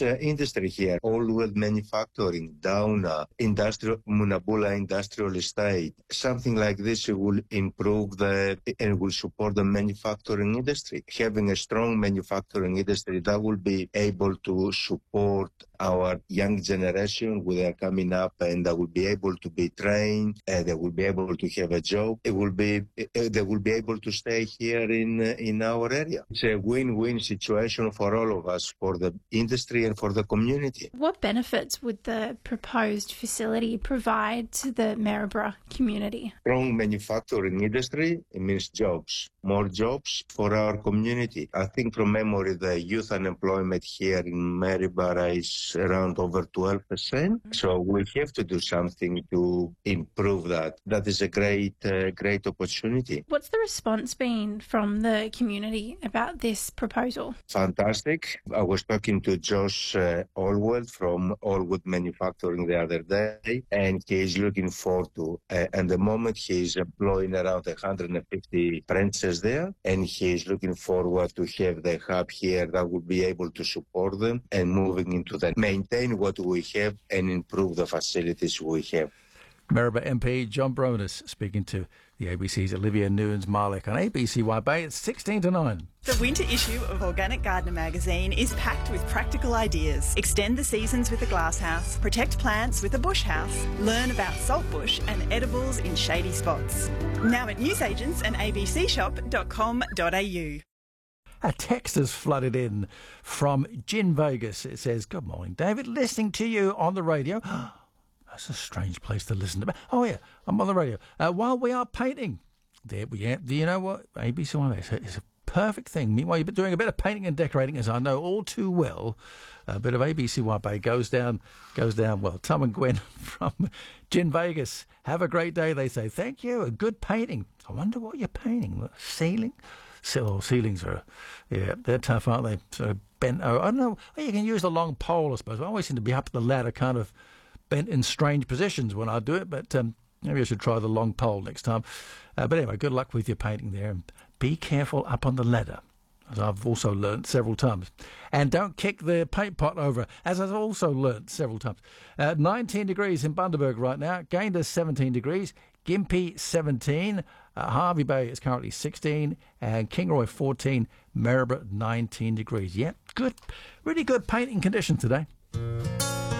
industry here, all with manufacturing, Dauna, industrial, Munabula industrial estate. Something like this will improve and will support the manufacturing industry. Having a strong manufacturing industry that will be able to support our young generation when they're coming up, and they will be able to be trained, and they will be able to have a job. They will be able to stay here in our area. It's a win-win situation for all of us, for the industry and for the community. What benefits would the proposed facility provide to the Maryborough community? Strong manufacturing industry, it means jobs, more jobs for our community. I think from memory, the youth unemployment here in Maryborough is around over 12%. So we have to do something to improve that. That is a great opportunity. What's the response been from the community about this proposal? Fantastic. I was talking to Josh Allwood from Allwood Manufacturing the other day, and he is looking forward to, and the moment he is employing around 150 apprentices there, and he is looking forward to have the hub here that will be able to support them and moving into that, maintain what we have and improve the facilities we have. Maryborough MP John Bronis speaking to the ABC's Olivia Nunes-Marlick on ABCYB. It's 16 to 9. The winter issue of Organic Gardener magazine is packed with practical ideas. Extend the seasons with a glasshouse, protect plants with a bush house, learn about saltbush and edibles in shady spots. Now at newsagents and abcshop.com.au. A text has flooded in from Gin Vegas. It says, "Good morning, David. Listening to you on the radio." That's a strange place to listen to. Oh, yeah, I'm on the radio. While we are painting. There we are. Do you know what? ABCYB is a perfect thing. Meanwhile, you've been doing a bit of painting and decorating, as I know all too well. A bit of ABCYB goes down well. Tom and Gwen from Gin Vegas. Have a great day, they say. Thank you. A good painting. I wonder what you're painting. Ceiling? Ceilings are, they're tough, aren't they? Sort of bent. I don't know. Well, you can use the long pole, I suppose. I always seem to be up the ladder, kind of bent in strange positions when I do it, but maybe I should try the long pole next time. But anyway, good luck with your painting there, and be careful up on the ladder, as I've also learnt several times. And don't kick the paint pot over, as I've also learnt several times. 19 degrees in Bundaberg right now, Gayndah 17 degrees, Gympie 17, Hervey Bay is currently 16, and Kingaroy 14, Maryborough 19 degrees. Yeah, good, really good painting conditions today.